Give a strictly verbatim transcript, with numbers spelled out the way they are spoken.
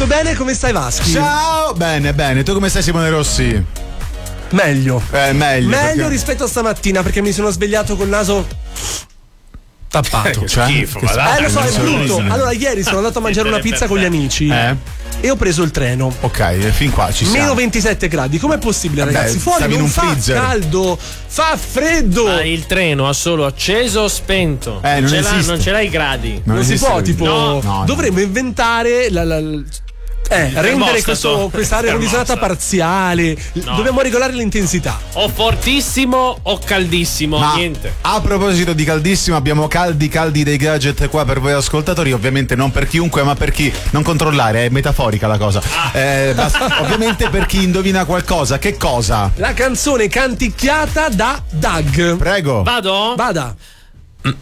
Tutto bene? Come stai, Vaschi? Ciao! Bene, bene. Tu come stai, Simone Rossi? Meglio. Eh, meglio. Meglio perché... rispetto a stamattina, perché mi sono svegliato col naso tappato. Eh, cioè, schifo, che ma dai, Eh, lo so, è non brutto. so. Allora, ieri sono andato a mangiare una pizza con gli amici Eh? e ho preso il treno. Ok, fin qua ci siamo. Meno ventisette gradi, com'è possibile, Vabbè, ragazzi? Fuori stavi in non un fa freezer. caldo, fa freddo. Ma il treno ha solo acceso o spento? Eh, non ce l'ha, esiste. non ce l'ha i gradi. Non Non si esiste può, lui. tipo, No. No, no. dovremmo inventare la, la- la- eh, rendere termostato. questo, quest'aria Il condizionata termostato. parziale. No. Dobbiamo regolare l'intensità. O fortissimo o caldissimo, Ma niente. a proposito di caldissimo, abbiamo caldi caldi dei gadget qua per voi ascoltatori, ovviamente non per chiunque, ma per chi non controllare, è metaforica la cosa. Eh, basta- ovviamente per chi indovina qualcosa. Che cosa? La canzone canticchiata da Doug. Prego. Vado? Vada.